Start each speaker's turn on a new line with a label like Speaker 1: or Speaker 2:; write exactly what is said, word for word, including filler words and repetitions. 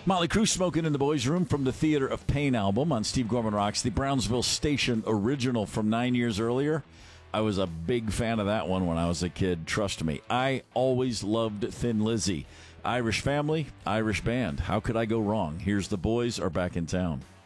Speaker 1: Motley Crue smoking in the boys' room from the Theater of Pain album on Steve Gorman Rocks, the Brownsville Station original from nine years earlier. I was a big fan of that one when I was a kid, trust me. I always loved Thin Lizzy. Irish family, Irish band. How could I go wrong? Here's The Boys Are Back in Town.